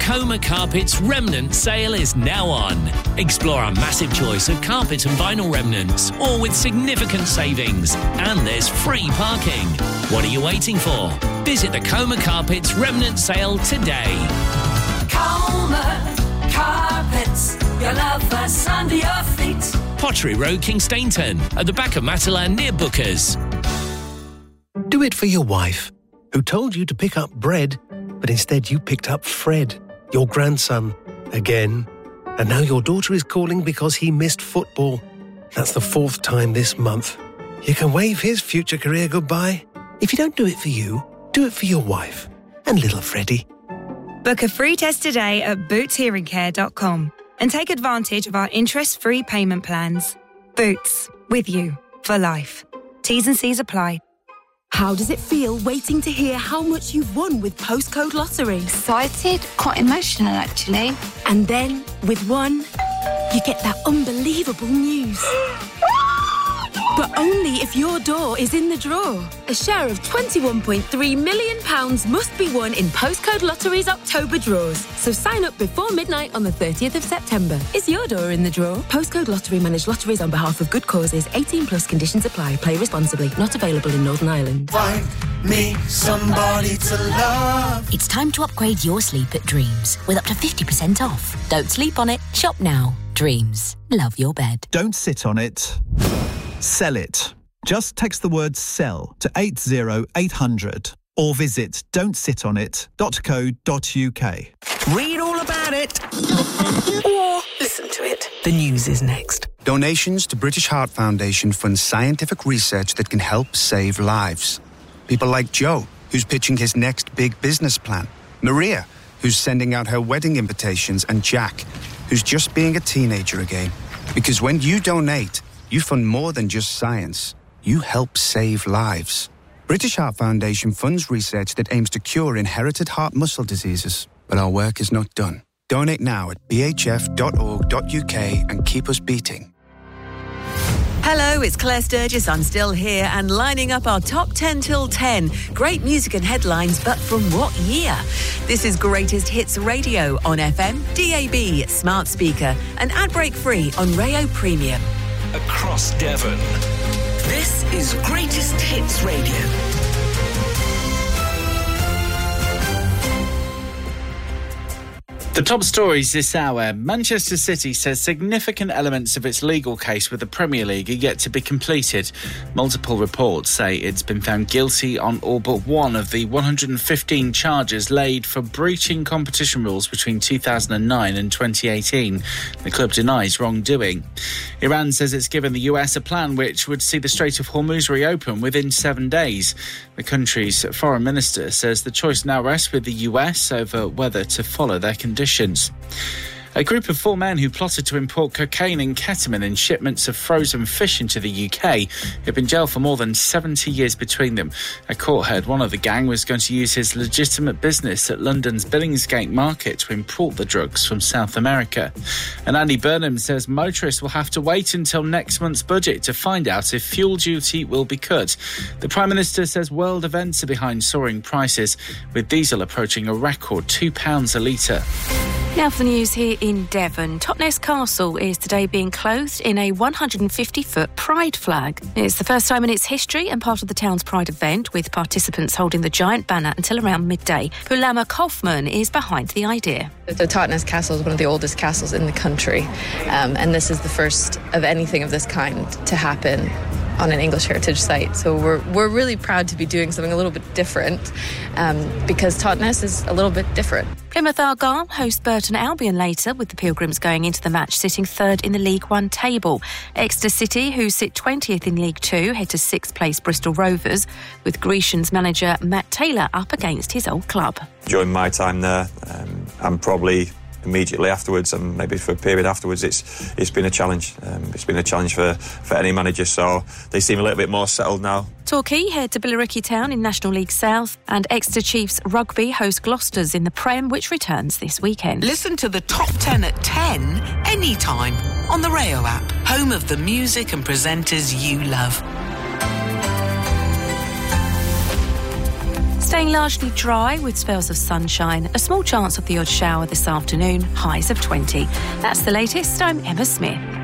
Coma Carpets remnant sale is now on. Explore our massive choice of carpet and vinyl remnants, all with significant savings. And there's free parking. What are you waiting for? Visit the Coma Carpets remnant sale today. Coma Carpets, your love us under your feet. Pottery Road, Kingstainton, at the back of Matalan near Bookers. Do it for your wife, who told you to pick up bread, but instead you picked up Fred, your grandson, again. And now your daughter is calling because he missed football. That's the 4th time this month. You can wave his future career goodbye. If you don't do it for you, do it for your wife and little Freddie. Book a free test today at bootshearingcare.com and take advantage of our interest-free payment plans. Boots, with you for life. T's and C's apply. How does it feel waiting to hear how much you've won with Postcode Lottery? Excited, quite emotional actually. And then, with one, you get that unbelievable news. But only if your door is in the draw. A share of £21.3 million must be won in Postcode Lottery's October draws. So sign up before midnight on the 30th of September. Is your door in the draw? Postcode Lottery manage lotteries on behalf of good causes. 18 plus conditions apply. Play responsibly. Not available in Northern Ireland. Find me somebody to love. It's time to upgrade your sleep at Dreams with up to 50% off. Don't sleep on it. Shop now. Dreams. Love your bed. Don't sit on it. Sell it. Just text the word SELL to 80800 or visit don'tsitonit.co.uk. Read all about it. Or listen to it. The news is next. Donations to British Heart Foundation fund scientific research that can help save lives. People like Joe, who's pitching his next big business plan. Maria, who's sending out her wedding invitations. And Jack, who's just being a teenager again. Because when you donate, you fund more than just science. You help save lives. British Heart Foundation funds research that aims to cure inherited heart muscle diseases. But our work is not done. Donate now at bhf.org.uk and keep us beating. Hello, it's Claire Sturgis. I'm still here and lining up our top 10 till 10. Great music and headlines, but from what year? This is Greatest Hits Radio on FM, DAB, smart speaker, and ad break free on Rayo Premium. Across Devon. This is Greatest Hits Radio. The top stories this hour. Manchester City says significant elements of its legal case with the Premier League are yet to be completed. Multiple reports say it's been found guilty on all but one of the 115 charges laid for breaching competition rules between 2009 and 2018. The club denies wrongdoing. Iran says it's given the US a plan which would see the Strait of Hormuz reopen within 7 days. The country's foreign minister says the choice now rests with the US over whether to follow their conditions. A group of 4 men who plotted to import cocaine and ketamine in shipments of frozen fish into the UK have been jailed for more than 70 years between them. A court heard one of the gang was going to use his legitimate business at London's Billingsgate Market to import the drugs from South America. And Andy Burnham says motorists will have to wait until next month's budget to find out if fuel duty will be cut. The Prime Minister says world events are behind soaring prices, with diesel approaching a record £2 a litre. Now for the news here in Devon. Totnes Castle is today being clothed in a 150-foot pride flag. It's the first time in its history and part of the town's pride event, with participants holding the giant banner until around midday. Pulama Kaufman is behind the idea. The Totnes Castle is one of the oldest castles in the country, and this is the first of anything of this kind to happen on an English heritage site. So we're really proud to be doing something a little bit different, because Totnes is a little bit different. Plymouth Argyle host Burton Albion later, with the Pilgrims going into the match sitting third in the League One table. Exeter City, who sit 20th in League Two, head to 6th place Bristol Rovers, with Grecian's manager Matt Taylor up against his old club. During my time there, and probably immediately afterwards, and maybe for a period afterwards, it's been a challenge. It's been a challenge for any manager, so they seem a little bit more settled now. Torquay head to Billericay Town in National League South, and Exeter Chiefs Rugby host Gloucester's in the Prem, which returns this weekend. Listen to the top 10 at 10 anytime on the Rayo app, home of the music and presenters you love. Staying largely dry with spells of sunshine. A small chance of the odd shower this afternoon. Highs of 20. That's the latest. I'm Emma Smith.